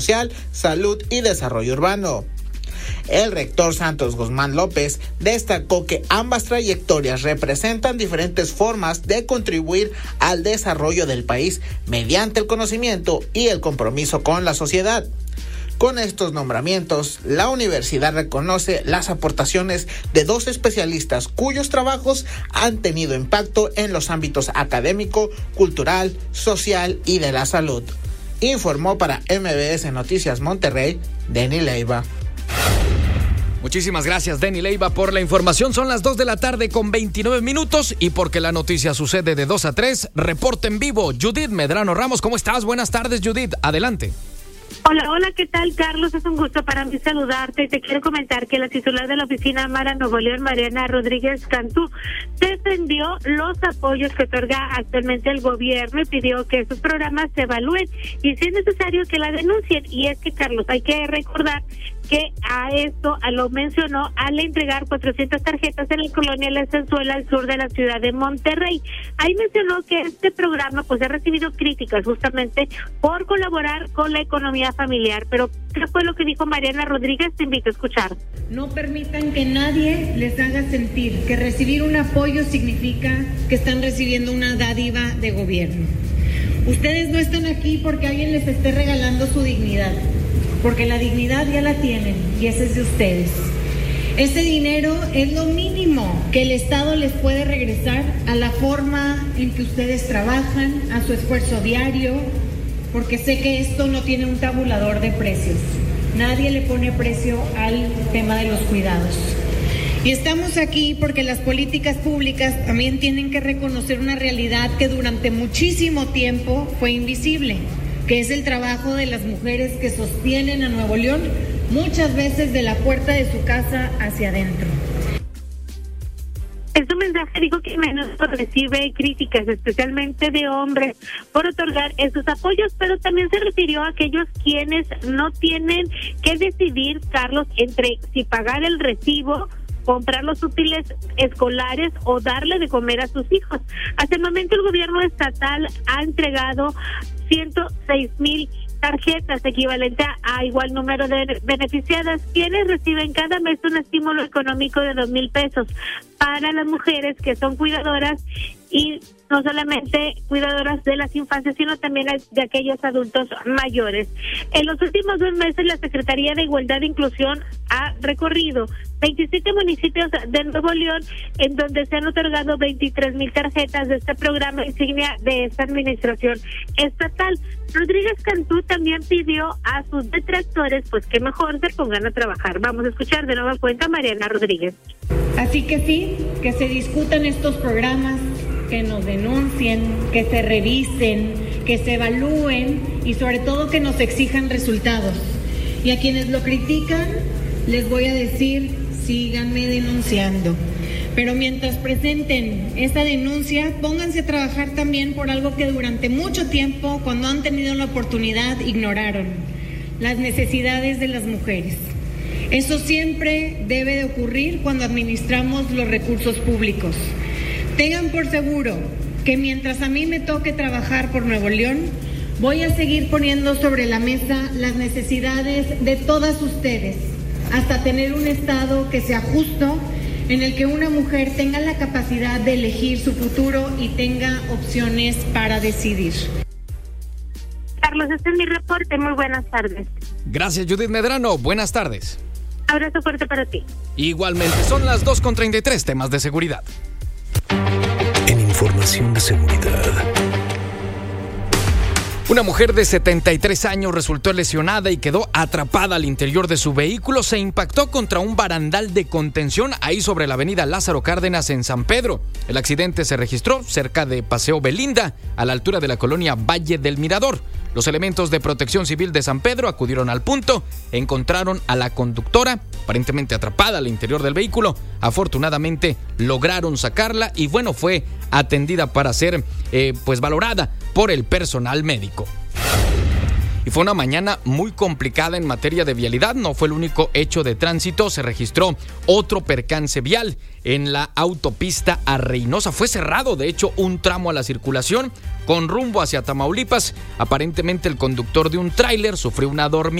Social, Salud y Desarrollo Urbano. El rector Santos Guzmán López destacó que ambas trayectorias representan diferentes formas de contribuir al desarrollo del país mediante el conocimiento y el compromiso con la sociedad. Con estos nombramientos, la universidad reconoce las aportaciones de 2 especialistas cuyos trabajos han tenido impacto en los ámbitos académico, cultural, social y de la salud. Informó para MBS Noticias Monterrey, Denny Leiva. Muchísimas gracias, Denny Leiva, por la información. Son las 2 de la tarde con 29 minutos y porque la noticia sucede de 2 a 3, reporte en vivo. Judith Medrano Ramos, ¿cómo estás? Buenas tardes, Judith. Adelante. Hola, ¿qué tal, Carlos? Es un gusto para mí saludarte. Te quiero comentar que la titular de la oficina Mara Nuevo León, Mariana Rodríguez Cantú, defendió los apoyos que otorga actualmente el gobierno y pidió que esos programas se evalúen y si es necesario que la denuncien. Y es que, Carlos, hay que recordar que lo mencionó al entregar 400 tarjetas en la colonia La Estenzuela al sur de la ciudad de Monterrey. Ahí mencionó que este programa pues ha recibido críticas justamente por colaborar con la economía familiar. Pero ¿qué fue lo que dijo Mariana Rodríguez? Te invito a escuchar. No permitan que nadie les haga sentir que recibir un apoyo significa que están recibiendo una dádiva de gobierno. Ustedes no están aquí porque alguien les esté regalando su dignidad, porque la dignidad ya la tienen y ese es de ustedes. Ese dinero es lo mínimo que el Estado les puede regresar a la forma en que ustedes trabajan, a su esfuerzo diario, porque sé que esto no tiene un tabulador de precios. Nadie le pone precio al tema de los cuidados. Y estamos aquí porque las políticas públicas también tienen que reconocer una realidad que durante muchísimo tiempo fue invisible, que es el trabajo de las mujeres que sostienen a Nuevo León, muchas veces de la puerta de su casa hacia adentro. En su mensaje dijo que menos recibe críticas, especialmente de hombres, por otorgar esos apoyos, pero también se refirió a aquellos quienes no tienen que decidir, Carlos, entre si pagar el recibo, comprar los útiles escolares o darle de comer a sus hijos. Hasta el momento el gobierno estatal ha entregado 106,000 tarjetas, equivalente a igual número de beneficiadas, quienes reciben cada mes un estímulo económico de 2,000 pesos para las mujeres que son cuidadoras y no solamente cuidadoras de las infancias, sino también de aquellos adultos mayores. En los últimos 2 meses, la Secretaría de Igualdad e Inclusión ha recorrido 27 municipios de Nuevo León, en donde se han otorgado 23,000 tarjetas de este programa insignia de esta administración estatal. Rodríguez Cantú también pidió a sus detractores pues que mejor se pongan a trabajar. Vamos a escuchar de nueva cuenta a Mariana Rodríguez. Así que sí, que se discutan estos programas, que nos denuncien, que se revisen, que se evalúen y sobre todo que nos exijan resultados. Y a quienes lo critican, les voy a decir, síganme denunciando. Pero mientras presenten esa denuncia, pónganse a trabajar también por algo que durante mucho tiempo, cuando han tenido la oportunidad, ignoraron: las necesidades de las mujeres. Eso siempre debe de ocurrir cuando administramos los recursos públicos. Tengan por seguro que mientras a mí me toque trabajar por Nuevo León, voy a seguir poniendo sobre la mesa las necesidades de todas ustedes, hasta tener un Estado que sea justo, en el que una mujer tenga la capacidad de elegir su futuro y tenga opciones para decidir. Carlos, este es mi reporte. Muy buenas tardes. Gracias, Judith Medrano. Buenas tardes. Abrazo fuerte para ti. Igualmente, son las 2:33, temas de seguridad. En información de seguridad. Una mujer de 73 años resultó lesionada y quedó atrapada al interior de su vehículo. Se impactó contra un barandal de contención ahí sobre la avenida Lázaro Cárdenas en San Pedro. El accidente se registró cerca de Paseo Belinda, a la altura de la colonia Valle del Mirador. Los elementos de Protección Civil de San Pedro acudieron al punto, encontraron a la conductora, aparentemente atrapada al interior del vehículo. Afortunadamente lograron sacarla y fue atendida para ser valorada por el personal médico. y fue una mañana muy complicada en materia de vialidad. No fue el único hecho de tránsito, se registró otro percance vial en la autopista a Reynosa. Fue cerrado, de hecho, un tramo a la circulación con rumbo hacia Tamaulipas. Aparentemente el conductor de un tráiler sufrió una